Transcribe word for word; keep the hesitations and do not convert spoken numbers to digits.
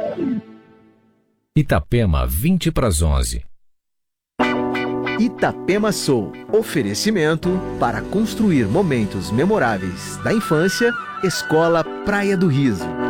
Itapema, vinte para as onze. Itapema Soul. Oferecimento para construir momentos memoráveis da infância. Escola Praia do Riso.